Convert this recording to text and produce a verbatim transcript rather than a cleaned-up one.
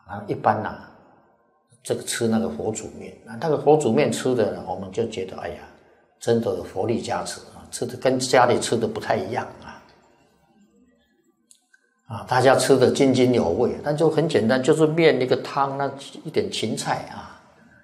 啊，一般呐、啊，这个吃那个佛煮面，那个佛煮面吃的呢，我们就觉得哎呀，真的有佛力加持啊，吃的跟家里吃的不太一样啊。啊，大家吃的津津有味，那就很简单，就是面一个汤，那一点芹菜啊，